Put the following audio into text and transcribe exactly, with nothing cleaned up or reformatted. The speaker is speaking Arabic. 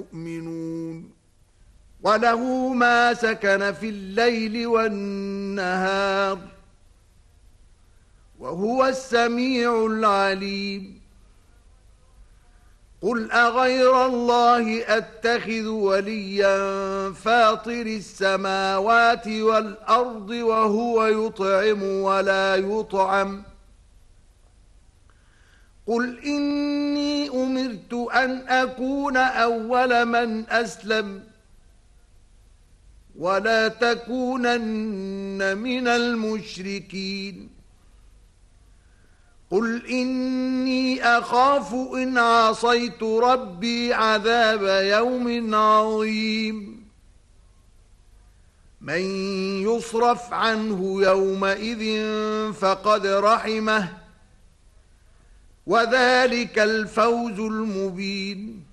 يؤمنون وله ما سكن في الليل والنهار وهو السميع العليم قل أغير الله أتخذ وليا فاطر السماوات والأرض وهو يطعم ولا يطعم قل إني أمرت أن أكون أول من أسلم ولا تكونن من المشركين قل إني أخاف إن عصيت ربي عذاب يوم عظيم من يصرف عنه يومئذ فقد رحمه وذلك الفوز المبين